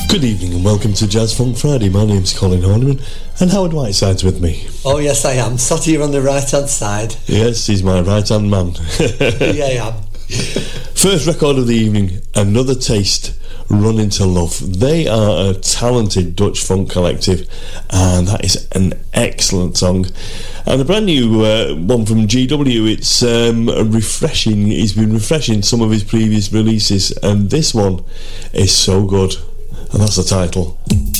Good evening and welcome to Jazz Funk Friday. My name's Colin Horniman and Howard Whiteside's with me. Oh yes I am, sat here on the right hand side. Yes, he's my right hand man. Yeah, I am. First record of the evening, Another Taste, Run Into Love. They are a talented Dutch funk collective and that is an excellent song. And a brand new one from GW. It's refreshing. He's been refreshing some of his previous releases and this one is so good. And that's the title.